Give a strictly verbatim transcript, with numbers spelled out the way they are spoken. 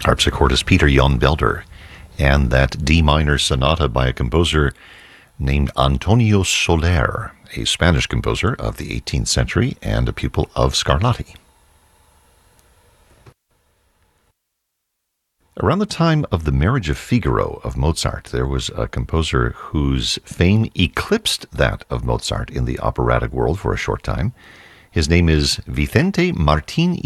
harpsichordist Peter Jan Belder, and that D minor sonata by a composer named Antonio Soler, a Spanish composer of the eighteenth century and a pupil of Scarlatti. Around the time of The Marriage of Figaro of Mozart, there was a composer whose fame eclipsed that of Mozart in the operatic world for a short time. His name is Vicente Martín